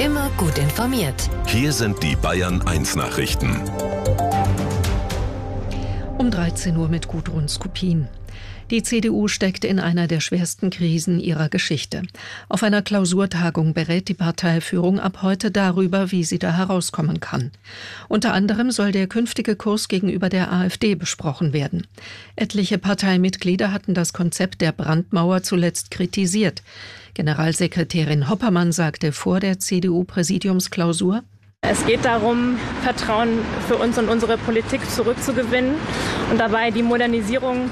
Immer gut informiert. Hier sind die Bayern 1 Nachrichten. Um 13 Uhr mit Gudrun Skupin. Die CDU steckt in einer der schwersten Krisen ihrer Geschichte. Auf einer Klausurtagung berät die Parteiführung ab heute darüber, wie sie da herauskommen kann. Unter anderem soll der künftige Kurs gegenüber der AfD besprochen werden. Etliche Parteimitglieder hatten das Konzept der Brandmauer zuletzt kritisiert. Generalsekretärin Hoppermann sagte vor der CDU-Präsidiumsklausur: Es geht darum, Vertrauen für uns und unsere Politik zurückzugewinnen und dabei die Modernisierung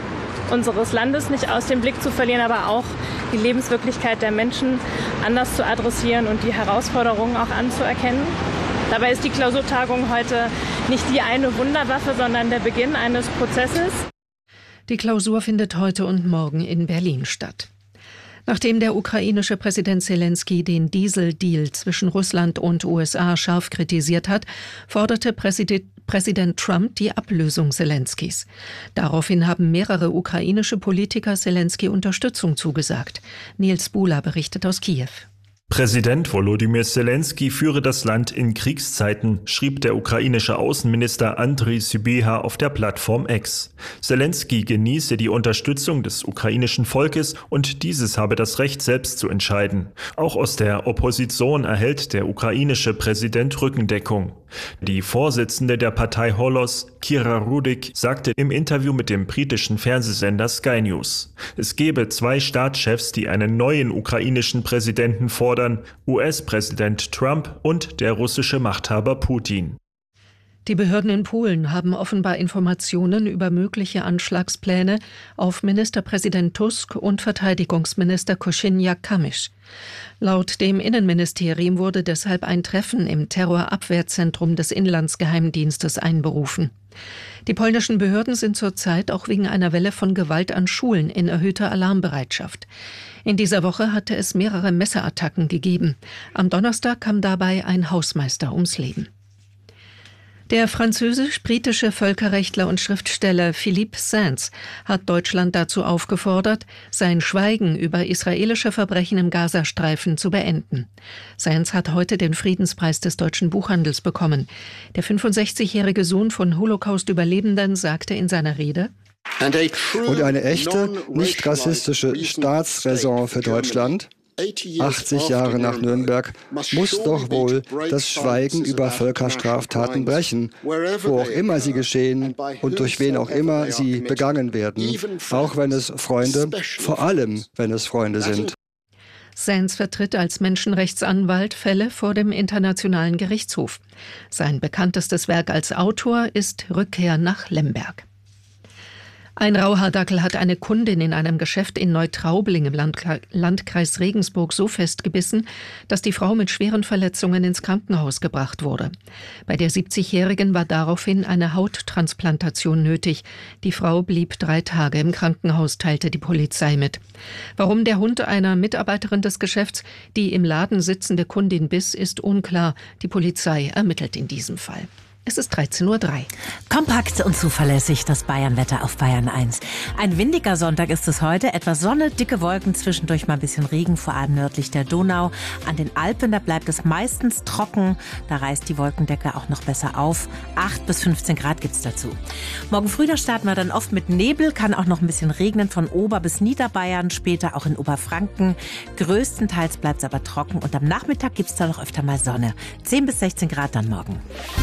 unseres Landes nicht aus dem Blick zu verlieren, aber auch die Lebenswirklichkeit der Menschen anders zu adressieren und die Herausforderungen auch anzuerkennen. Dabei ist die Klausurtagung heute nicht die eine Wunderwaffe, sondern der Beginn eines Prozesses. Die Klausur findet heute und morgen in Berlin statt. Nachdem der ukrainische Präsident Selenskyj den Dieseldeal zwischen Russland und USA scharf kritisiert hat, forderte Präsident Trump die Ablösung Selenskys. Daraufhin haben mehrere ukrainische Politiker Selenskyj Unterstützung zugesagt. Nils Buhler berichtet aus Kiew. Präsident Volodymyr Selenskyj führe das Land in Kriegszeiten, schrieb der ukrainische Außenminister Andriy Sybiha auf der Plattform X. Selenskyj genieße die Unterstützung des ukrainischen Volkes und dieses habe das Recht, selbst zu entscheiden. Auch aus der Opposition erhält der ukrainische Präsident Rückendeckung. Die Vorsitzende der Partei Holos, Kira Rudik, sagte im Interview mit dem britischen Fernsehsender Sky News: Es gebe zwei Staatschefs, die einen neuen ukrainischen Präsidenten fordern, US-Präsident Trump und der russische Machthaber Putin. Die Behörden in Polen haben offenbar Informationen über mögliche Anschlagspläne auf Ministerpräsident Tusk und Verteidigungsminister Kosiniak-Kamysz. Laut dem Innenministerium wurde deshalb ein Treffen im Terrorabwehrzentrum des Inlandsgeheimdienstes einberufen. Die polnischen Behörden sind zurzeit auch wegen einer Welle von Gewalt an Schulen in erhöhter Alarmbereitschaft. In dieser Woche hatte es mehrere Messerattacken gegeben. Am Donnerstag kam dabei ein Hausmeister ums Leben. Der französisch-britische Völkerrechtler und Schriftsteller Philippe Sands hat Deutschland dazu aufgefordert, sein Schweigen über israelische Verbrechen im Gazastreifen zu beenden. Sands hat heute den Friedenspreis des deutschen Buchhandels bekommen. Der 65-jährige Sohn von Holocaust-Überlebenden sagte in seiner Rede: Und eine echte, nicht rassistische Staatsräson für Deutschland, 80 Jahre nach Nürnberg, muss doch wohl das Schweigen über Völkerstraftaten brechen, wo auch immer sie geschehen und durch wen auch immer sie begangen werden, auch wenn es Freunde, vor allem wenn es Freunde sind. Sands vertritt als Menschenrechtsanwalt Fälle vor dem Internationalen Gerichtshof. Sein bekanntestes Werk als Autor ist Rückkehr nach Lemberg. Ein Rauhaardackel hat eine Kundin in einem Geschäft in Neutraubling im Landkreis Regensburg so festgebissen, dass die Frau mit schweren Verletzungen ins Krankenhaus gebracht wurde. Bei der 70-Jährigen war daraufhin eine Hauttransplantation nötig. Die Frau blieb 3 Tage im Krankenhaus, teilte die Polizei mit. Warum der Hund einer Mitarbeiterin des Geschäfts die im Laden sitzende Kundin biss, ist unklar. Die Polizei ermittelt in diesem Fall. Es ist 13:03 Uhr. Kompakt und zuverlässig das Bayernwetter auf Bayern 1. Ein windiger Sonntag ist es heute. Etwas Sonne, dicke Wolken, zwischendurch mal ein bisschen Regen, vor allem nördlich der Donau. An den Alpen, da bleibt es meistens trocken. Da reißt die Wolkendecke auch noch besser auf. 8 bis 15 Grad gibt's dazu. Morgen früh, da starten wir dann oft mit Nebel. Kann auch noch ein bisschen regnen von Ober- bis Niederbayern. Später auch in Oberfranken. Größtenteils bleibt's aber trocken. Und am Nachmittag gibt's da noch öfter mal Sonne. 10 bis 16 Grad dann morgen.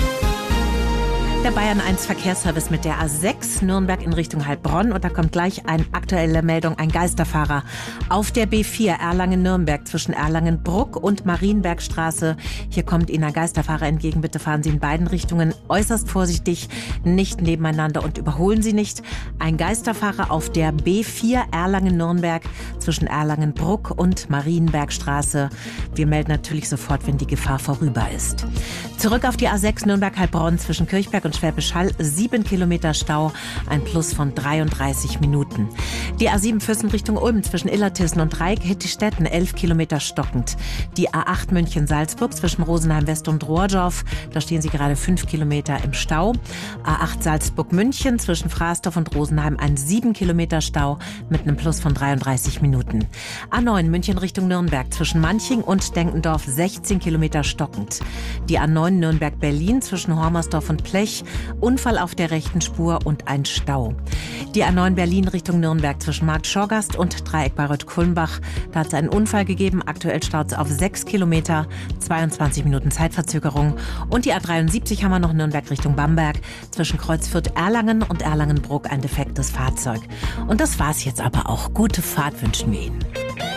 Der Bayern 1 Verkehrsservice mit der A6 Nürnberg in Richtung Heilbronn. Und da kommt gleich eine aktuelle Meldung, ein Geisterfahrer auf der B4 Erlangen-Nürnberg zwischen Erlangen-Bruck und Marienbergstraße. Hier kommt Ihnen ein Geisterfahrer entgegen. Bitte fahren Sie in beiden Richtungen äußerst vorsichtig, nicht nebeneinander und überholen Sie nicht. Ein Geisterfahrer auf der B4 Erlangen-Nürnberg zwischen Erlangen-Bruck und Marienbergstraße. Wir melden natürlich sofort, wenn die Gefahr vorüber ist. Zurück auf die A6 Nürnberg-Heilbronn zwischen Kirchberg und Schwäbisch Hall 7 Kilometer Stau, ein Plus von 33 Minuten. Die A7 Füssen Richtung Ulm zwischen Illertissen und Dreieck-Hittistetten 11 Kilometer stockend. Die A8 München-Salzburg zwischen Rosenheim West und Rohrdorf, da stehen Sie gerade 5 Kilometer im Stau. A8 Salzburg-München zwischen Fraßdorf und Rosenheim ein 7 Kilometer Stau mit einem Plus von 33 Minuten. A9 München Richtung Nürnberg zwischen Manching und Denkendorf 16 Kilometer stockend. Die A9 Nürnberg-Berlin zwischen Hormersdorf und Plech, Unfall auf der rechten Spur und ein Stau. Die A9 Berlin Richtung Nürnberg zwischen Markt-Schorgast und Dreieck Bayreuth-Kulmbach, da hat es einen Unfall gegeben. Aktuell staut es auf 6 Kilometer, 22 Minuten Zeitverzögerung. Und die A73 haben wir noch Nürnberg Richtung Bamberg zwischen Kreuzfürth-Erlangen und Erlangenbruck ein defektes Fahrzeug. Und das war's jetzt aber auch. Gute Fahrt wünschen wir Ihnen.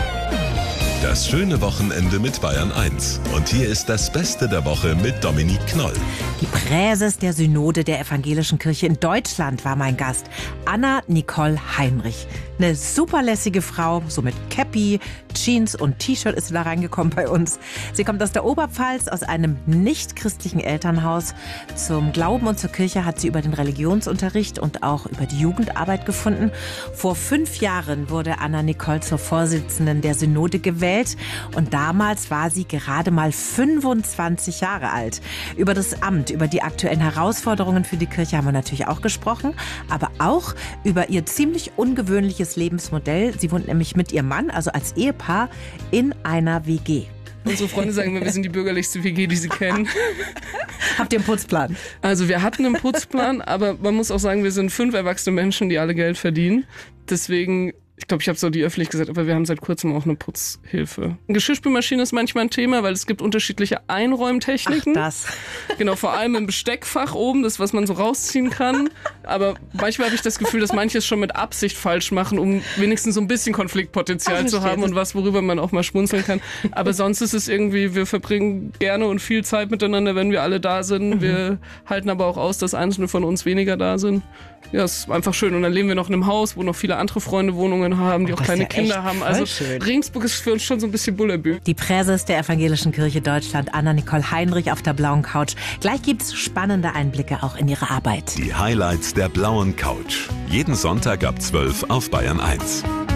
Das schöne Wochenende mit Bayern 1. Und hier ist das Beste der Woche mit Dominique Knoll. Die Präses der Synode der Evangelischen Kirche in Deutschland war mein Gast. Anna-Nicole Heinrich. Eine superlässige Frau, so mit Cappy, Jeans und T-Shirt ist sie da reingekommen bei uns. Sie kommt aus der Oberpfalz, aus einem nicht-christlichen Elternhaus. Zum Glauben und zur Kirche hat sie über den Religionsunterricht und auch über die Jugendarbeit gefunden. Vor 5 Jahren wurde Anna-Nicole zur Vorsitzenden der Synode gewählt. Und damals war sie gerade mal 25 Jahre alt. Über das Amt, über die aktuellen Herausforderungen für die Kirche haben wir natürlich auch gesprochen, aber auch über ihr ziemlich ungewöhnliches Lebensmodell. Sie wohnt nämlich mit ihrem Mann, also als Ehepaar, in einer WG. Unsere Freunde sagen immer, wir sind die bürgerlichste WG, die sie kennen. Habt ihr einen Putzplan? Also wir hatten einen Putzplan, aber man muss auch sagen, wir sind 5 erwachsene Menschen, die alle Geld verdienen. Deswegen, ich glaube, ich habe es auch nie öffentlich gesagt, aber wir haben seit kurzem auch eine Putzhilfe. Eine Geschirrspülmaschine ist manchmal ein Thema, weil es gibt unterschiedliche Einräumtechniken. Ach, das. Genau, vor allem im Besteckfach oben, das, was man so rausziehen kann. Aber manchmal habe ich das Gefühl, dass manche es schon mit Absicht falsch machen, um wenigstens so ein bisschen Konfliktpotenzial zu haben und was, worüber man auch mal schmunzeln kann. Aber sonst ist es irgendwie, wir verbringen gerne und viel Zeit miteinander, wenn wir alle da sind. Wir halten aber auch aus, dass einzelne von uns weniger da sind. Ja, es ist einfach schön. Und dann leben wir noch in einem Haus, wo noch viele andere Freunde Wohnungen haben, die auch kleine Kinder haben. Also Regensburg ist für uns schon so ein bisschen Bullabü. Die Präses der Evangelischen Kirche Deutschland, Anna-Nicole Heinrich auf der blauen Couch. Gleich gibt's spannende Einblicke auch in ihre Arbeit. Die Highlights der blauen Couch. Jeden Sonntag ab 12 auf Bayern 1.